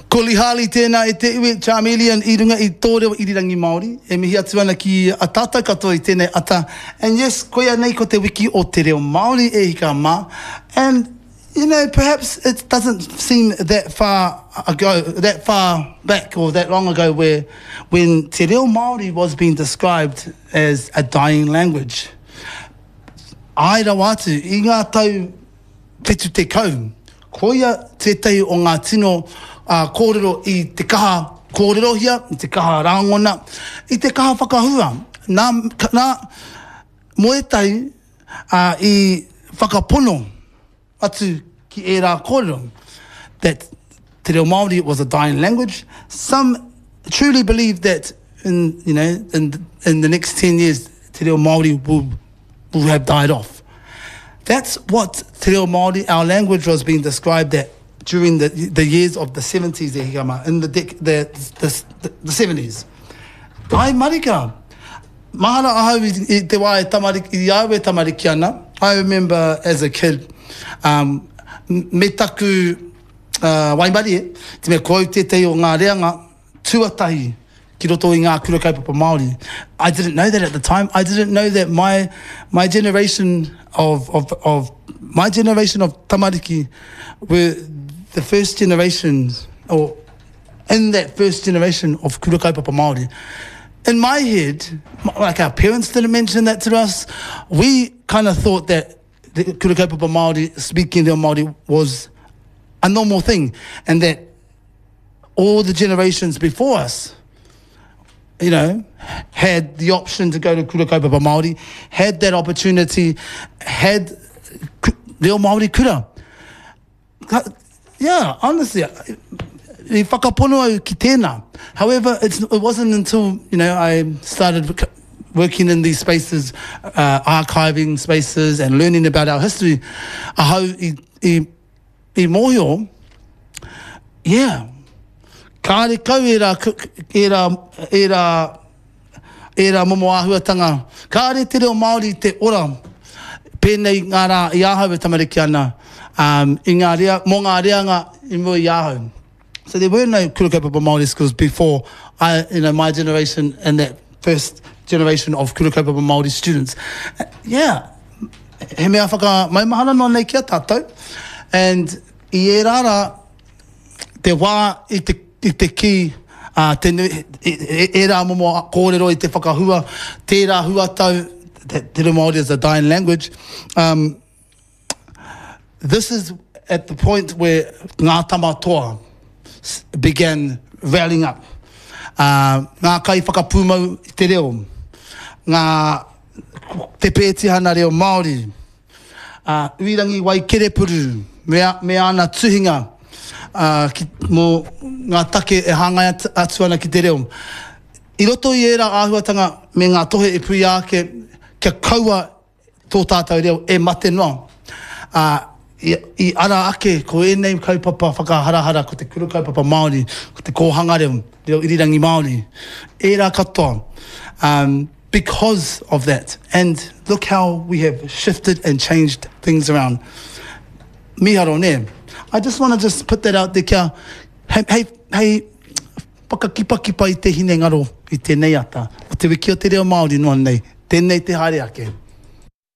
Ko lihali tēnā e te iwi Charmeleon I runga I tō reo irirangi Māori. E mihi atu ana ki a tātou katoa I tēnei ata. And yes, koia nei ko te wiki o te reo Māori e hika mā. And, you know, perhaps it doesn't seem that far back or that long ago when te reo Māori was being described as a dying language. Ai rawa atu, I ngā tau petu te kau, koia tētai o ngā tino kōrero I te kaha kōrero hia, I te kaha rāngona, I te kaha whakahua. Nā moetai I whakapono atu ki e rā kōrero, that te reo Māori was a dying language. Some truly believe that in the next 10 years, te reo Māori will have died off. That's what te reo Māori, our language, was being described at during the years of the 70s e hikama, in the 70s. Ai marika. Mahara ahau I te wā I aue tamariki ana. I remember as a kid, me taku waimari te me koi tētei o ngā reanga tuatahi ki roto I ngā kura kaupapa Māori. I didn't know that at the time. I didn't know that my generation of tamariki were the first generation, or in that first generation of kura kaupapa Māori. In my head, like our parents didn't mention that to us, we kind of thought that the kura kaupapa Māori, speaking reo Māori, was a normal thing, and that all the generations before us, you know, had the option to go to kura kaupapa Māori, had that opportunity, had reo Māori kura. Yeah, honestly, I whakapono au ki tēnā. However, it wasn't until, I started working in these spaces, archiving spaces and learning about our history, ahau I mōhio, yeah, kāre kau e rā momo āhuatanga. Kāre te reo Māori te ora, pēnei ngā rā I ahau e tamariki ana. I ngā rea, mō ngā reanga I mua I ahau. So there were no kura kaupapa Māori schools before my generation and that first generation of kura kaupapa Māori students. Yeah, he mea whaka maumahana no nei kia tātou. And I e rara te wā I te ki, e rā momo kōrero I te whakahua, tērā huatau, that te reo Māori is a dying language. This is at the point where ngā tamatoa began rallying up. Ngā kai whakapūmau I te reo. Ngā te pētihana reo Māori. Uirangi wai kerepuru. Me ana tuhinga. Mō ngā take e hangai atu ana ki te reo. I roto I era āhuatanga me ngā tohe e pui ake kia kaua tō tātou reo e mate noa. I ara ake ko enei kaupapa whakaharahara ko te kura kaupapa Māori, ko te kōhanga reo irirangi Māori. E rā katoa. Because of that. And look how we have shifted and changed things around. Miharo ne. I just want to put that out there kia. Hei, whakakipakipa I te hine ngaro I tēnei ata. O te wiki o te reo Māori noa nei. Tēnei te haere ake.